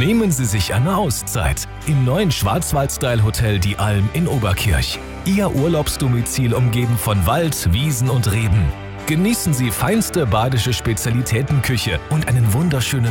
Nehmen Sie sich eine Auszeit im neuen Schwarzwald-Style-Hotel Die Alm in Oberkirch. Ihr Urlaubsdomizil umgeben von Wald, Wiesen und Reben. Genießen Sie feinste badische Spezialitätenküche und einen wunderschönen